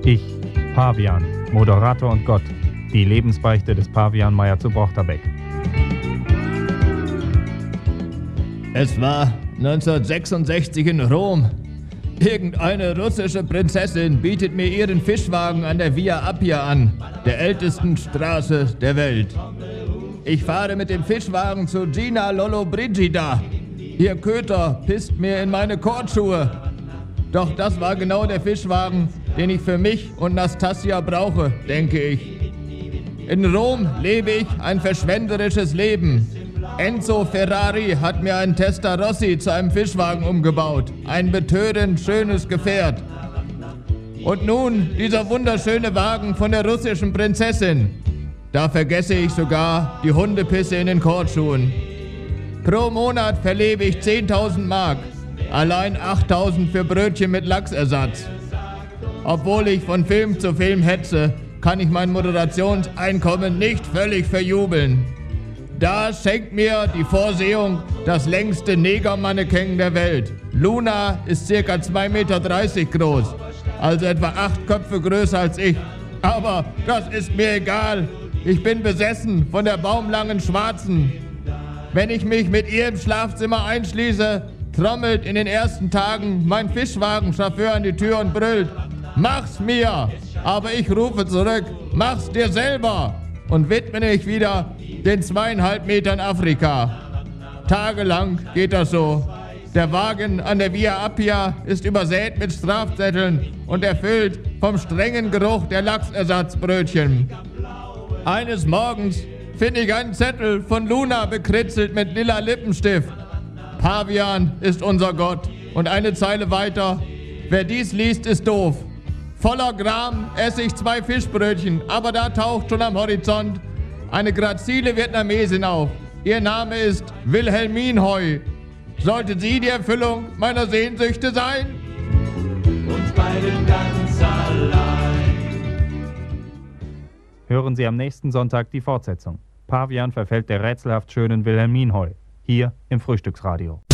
Ich, Pavian, Moderator und Gott. Die Lebensbeichte des Pavian Meyer zu Brochterbeck. Es war 1966 in Rom. Irgendeine russische Prinzessin bietet mir ihren Fischwagen an der Via Appia an, der ältesten Straße der Welt. Ich fahre mit dem Fischwagen zu Gina Lollobrigida. Ihr Köter pisst mir in meine Kordschuhe. Doch das war genau der Fischwagen, den ich für mich und Nastasia brauche, denke ich. In Rom lebe ich ein verschwenderisches Leben. Enzo Ferrari hat mir einen Testarossa zu einem Fischwagen umgebaut. Ein betörend schönes Gefährt. Und nun dieser wunderschöne Wagen von der russischen Prinzessin. Da vergesse ich sogar die Hundepisse in den Kordschuhen. Pro Monat verlebe ich 10.000 Mark. Allein 8.000 für Brötchen mit Lachsersatz. Obwohl ich von Film zu Film hetze, kann ich mein Moderationseinkommen nicht völlig verjubeln. Da schenkt mir die Vorsehung das längste Negermannequin der Welt. Luna ist ca. 2,30 Meter groß, also etwa 8 Köpfe größer als ich. Aber das ist mir egal. Ich bin besessen von der baumlangen Schwarzen. Wenn ich mich mit ihr im Schlafzimmer einschließe, trommelt in den ersten Tagen mein Fischwagenchauffeur an die Tür und brüllt: Mach's mir! Aber ich rufe zurück: Mach's dir selber! Und widme mich wieder den 2,5 Metern Afrika. Tagelang geht das so. Der Wagen an der Via Appia ist übersät mit Strafzetteln und erfüllt vom strengen Geruch der Lachsersatzbrötchen. Eines Morgens finde ich einen Zettel von Luna bekritzelt mit lila Lippenstift. Pavian ist unser Gott. Und eine Zeile weiter: Wer dies liest, ist doof. Voller Gram esse ich 2 Fischbrötchen, aber da taucht schon am Horizont eine grazile Vietnamesin auf. Ihr Name ist Wilhelmine Hoi. Sollte sie die Erfüllung meiner Sehnsüchte sein? Uns beiden ganz allein. Hören Sie am nächsten Sonntag die Fortsetzung. Pavian verfällt der rätselhaft schönen Wilhelmine Hoi. Hier im Frühstücksradio.